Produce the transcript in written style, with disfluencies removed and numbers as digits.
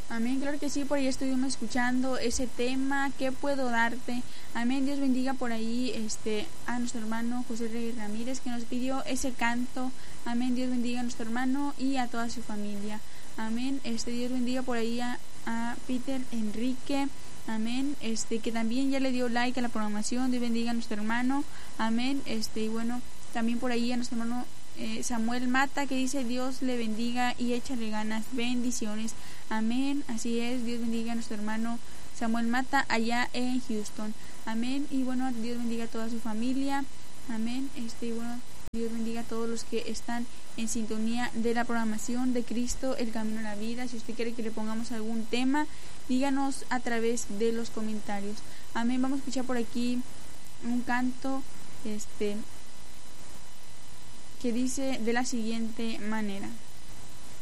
Amén, claro que sí, por ahí estuvimos escuchando ese tema, ¿qué puedo darte? Amén, Dios bendiga por ahí a nuestro hermano José Reyes Ramírez que nos pidió ese canto. Amén, Dios bendiga a nuestro hermano y a toda su familia. Amén, Dios bendiga por ahí a Peter Enrique. Amén, que también ya le dio like a la programación. Dios bendiga a nuestro hermano. Amén, y bueno, también por ahí a nuestro hermano Samuel Mata que dice Dios le bendiga y échale ganas, bendiciones. Amén, así es, Dios bendiga a nuestro hermano Samuel Mata allá en Houston. Amén, y bueno, Dios bendiga a toda su familia. Amén, y bueno, Dios bendiga a todos los que están en sintonía de la programación de Cristo, el camino a la vida. Si usted quiere que le pongamos algún tema, díganos a través de los comentarios. Amén, vamos a escuchar por aquí un canto que dice de la siguiente manera.